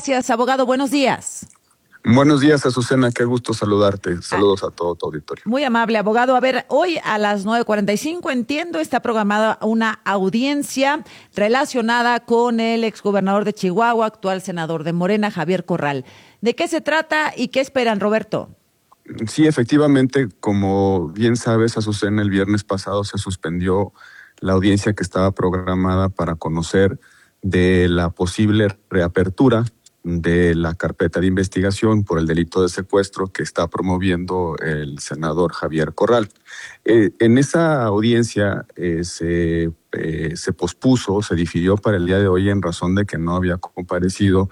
Gracias, abogado. Buenos días. Buenos días, Azucena. Qué gusto saludarte. Saludos a todo tu auditorio. Muy amable, abogado. A ver, hoy a las 9:45, entiendo, está programada una audiencia relacionada con el exgobernador de Chihuahua, actual senador de Morena, Javier Corral. ¿De qué se trata y qué esperan, Roberto? Sí, efectivamente, como bien sabes, Azucena, el viernes pasado se suspendió la audiencia que estaba programada para conocer de la posible reapertura de la carpeta de investigación por el delito de secuestro que está promoviendo el senador Javier Corral. En esa audiencia se pospuso, se difirió para el día de hoy en razón de que no había comparecido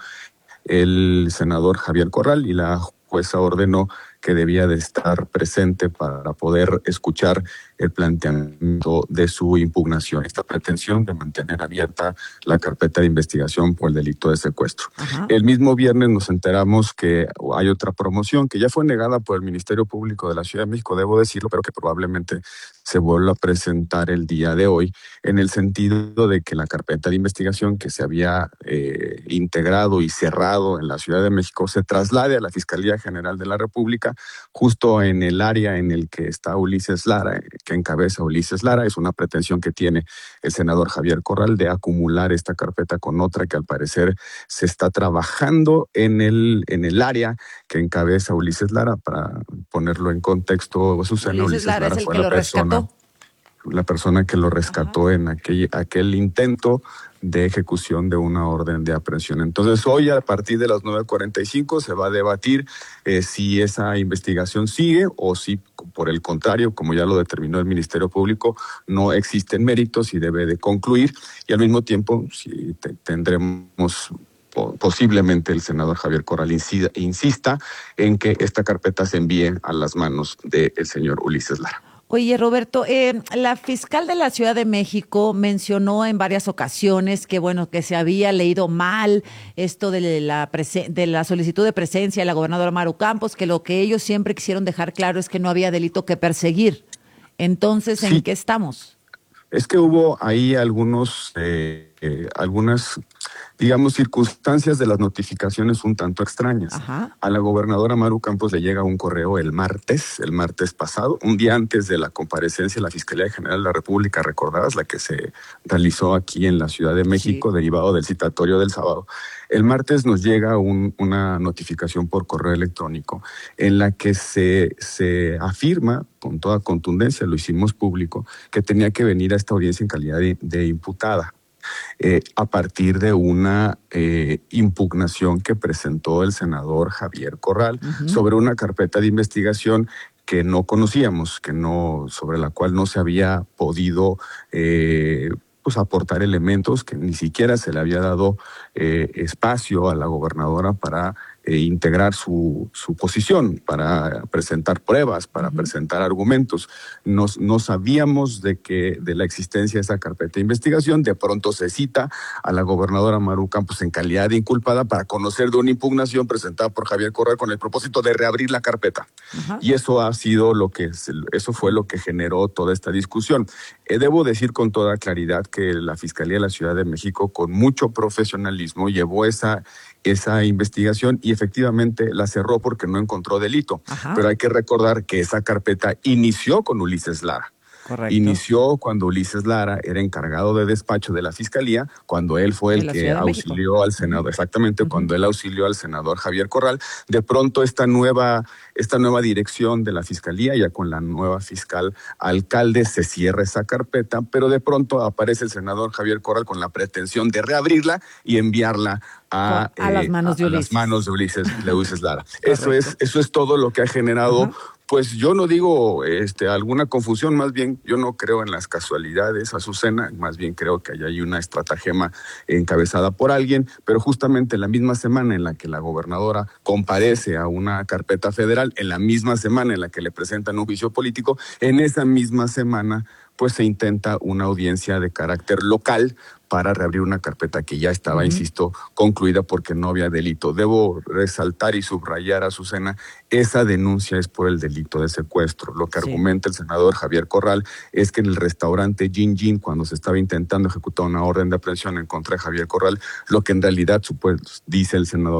el senador Javier Corral y la jueza ordenó que debía de estar presente para poder escuchar el planteamiento de su impugnación, esta pretensión de mantener abierta la carpeta de investigación por el delito de secuestro. Ajá. El mismo viernes nos enteramos que hay otra promoción que ya fue negada por el Ministerio Público de la Ciudad de México, debo decirlo, pero que probablemente se vuelva a presentar el día de hoy, en el sentido de que la carpeta de investigación que se había integrado y cerrado en la Ciudad de México se traslade a la Fiscalía General de la República, justo en el área en el que está Ulises Lara, que encabeza Ulises Lara. Es una pretensión que tiene el senador Javier Corral de acumular esta carpeta con otra que al parecer se está trabajando en el área que encabeza Ulises Lara. Para ponerlo en contexto, Susana, Ulises Lara es el fue que lo rescató. La persona que lo rescató. Ajá. En aquel intento de ejecución de una orden de aprehensión. Entonces, hoy a partir de las 9:45 se va a debatir si esa investigación sigue o si, por el contrario, como ya lo determinó el Ministerio Público, no existen méritos y debe de concluir. Y al mismo tiempo, si tendremos posiblemente el senador Javier Corral insista en que esta carpeta se envíe a las manos del señor Ulises Lara. Oye, Roberto, la fiscal de la Ciudad de México mencionó en varias ocasiones que, bueno, que se había leído mal esto de la solicitud de presencia de la gobernadora Maru Campos, que lo que ellos siempre quisieron dejar claro es que no había delito que perseguir. Entonces, ¿en qué estamos? Es que hubo ahí algunas, digamos, circunstancias de las notificaciones un tanto extrañas. Ajá. A la gobernadora Maru Campos le llega un correo el martes pasado, un día antes de la comparecencia de la Fiscalía General de la República, recordarás, la que se realizó aquí en la Ciudad de México, sí, derivado del citatorio del sábado. El martes nos llega una notificación por correo electrónico en la que se afirma con toda contundencia, lo hicimos público, que tenía que venir a esta audiencia en calidad de imputada. A partir de una impugnación que presentó el senador Javier Corral sobre una carpeta de investigación que no conocíamos, sobre la cual no se había podido aportar elementos, que ni siquiera se le había dado espacio a la gobernadora para integrar su posición, para presentar pruebas, para presentar argumentos. No sabíamos de la existencia de esa carpeta de investigación. De pronto se cita a la gobernadora Maru Campos en calidad de inculpada para conocer de una impugnación presentada por Javier Corral con el propósito de reabrir la carpeta. Y eso fue lo que generó toda esta discusión. Debo decir con toda claridad que la Fiscalía de la Ciudad de México, con mucho profesionalismo, llevó esa investigación y efectivamente la cerró porque no encontró delito. Ajá. Pero hay que recordar que esa carpeta inició con Ulises Lara. Correcto. Inició cuando Ulises Lara era encargado de despacho de la Fiscalía, cuando él fue el que auxilió al senador, exactamente, cuando él auxilió al senador Javier Corral. De pronto esta nueva dirección de la Fiscalía, ya con la nueva fiscal alcalde, se cierra esa carpeta, pero de pronto aparece el senador Javier Corral con la pretensión de reabrirla y enviarla a las manos de Ulises Lara. Eso es todo lo que ha generado. Pues yo no digo alguna confusión, más bien yo no creo en las casualidades, Azucena, más bien creo que hay una estratagema encabezada por alguien, pero justamente la misma semana en la que la gobernadora comparece a una carpeta federal, en la misma semana en la que le presentan un juicio político, en esa misma semana pues se intenta una audiencia de carácter local para reabrir una carpeta que ya estaba, insisto, concluida porque no había delito. Debo resaltar y subrayar, Azucena, esa denuncia es por el delito de secuestro. Lo que argumenta el senador Javier Corral es que en el restaurante Gin Gin, cuando se estaba intentando ejecutar una orden de aprehensión en contra de Javier Corral, lo que en realidad dice el senador